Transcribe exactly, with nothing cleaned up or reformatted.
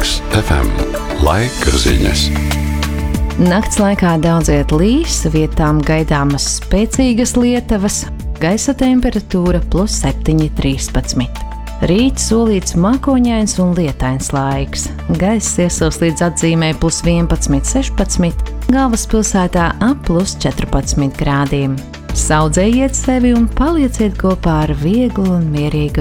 Laks F M. Laika ziņas. Nakts laikā daudziet līs, vietām gaidāmas spēcīgas lietavas, gaisa temperatūra plus septiņi trīspadsmit. Rīt solīts mākoņains un lietains laiks. Gaiss iesils līdz atzīmē plus vienpadsmit sešpadsmit, galvaspilsētā ap plus četrpadsmit grādiem. Saudzējiet sevi un palieciet kopā ar vieglu un mierīgu